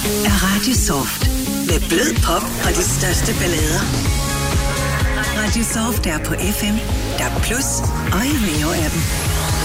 er Radio Soft. Med blød pop og de største ballader. Radio Soft er på FM, der Plus og i Rio-appen.